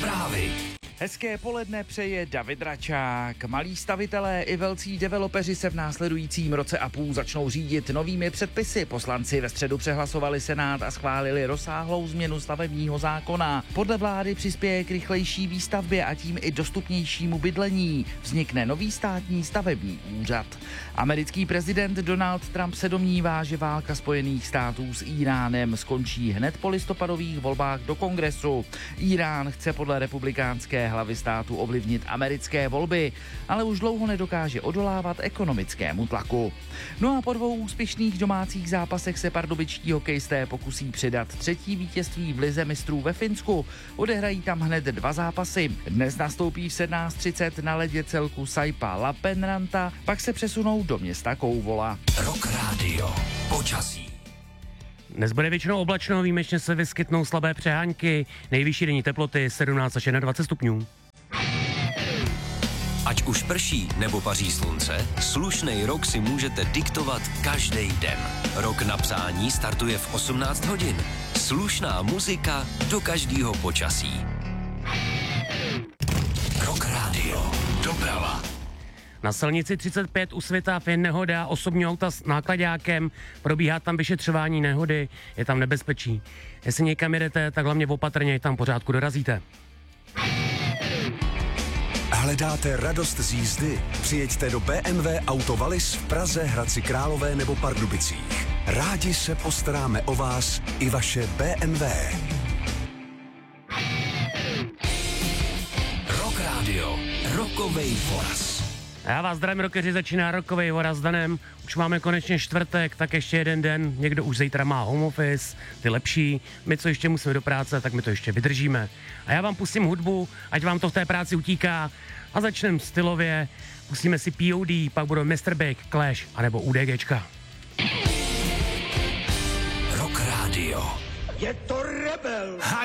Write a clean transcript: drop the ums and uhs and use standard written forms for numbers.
Zprávy. Hezké poledne přeje David Račák. Malí stavitelé i velcí developeři se v následujícím roce a půl začnou řídit novými předpisy. Poslanci ve středu přehlasovali Senát a schválili rozsáhlou změnu stavebního zákona. Podle vlády přispěje k rychlejší výstavbě a tím i dostupnějšímu bydlení. Vznikne nový státní stavební úřad. Americký prezident Donald Trump se domnívá, že válka Spojených států s Íránem skončí hned po listopadových volbách do Kongresu. Írán chce podle republikánské hlavy státu ovlivnit americké volby, ale už dlouho nedokáže odolávat ekonomickému tlaku. No a po 2 úspěšných domácích zápasech se pardubičtí hokejisté pokusí přidat 3. vítězství v lize mistrů ve Finsku. Odehrají tam hned 2 zápasy. Dnes nastoupí v 17:30 na ledě celku Saipa Lappeenranta, pak se přesunou do města Kouvola. Rock Radio. Počasí. Dnes bude většinou oblačno, výjimečně se vyskytnou slabé přehánky, nejvyšší denní teploty 17 až 21 stupňů. Ať už prší nebo paří slunce, slušnej rok si můžete diktovat každý den. Rok na psání startuje v 18 hodin. Slušná muzika do každého počasí. Rock Radio. Doprava. Na silnici 35 u Svitavy je nehoda osobního auta s náklaďákem, probíhá tam vyšetřování nehody, je tam nebezpečí. Jestli někam jedete, tak hlavně opatrně, tam pořádku dorazíte. Hledáte radost z jízdy? Přijeďte do BMW Auto Wallis v Praze, Hradci Králové nebo Pardubicích. Rádi se postaráme o vás i vaše BMW. Rock Radio. Rokovej voraz. Já vás zdravím, rockeři, začíná rokovej voraz s Danem. Už máme konečně čtvrtek, tak ještě jeden den. Někdo už zítra má home office, ty lepší. My, co ještě musíme do práce, tak my to ještě vydržíme. A já vám pustím hudbu, ať vám to v té práci utíká. A začneme stylově. Pustíme si POD, pak budou Mr. Big, Clash, anebo UDGčka. Rock Radio. Je to rebel.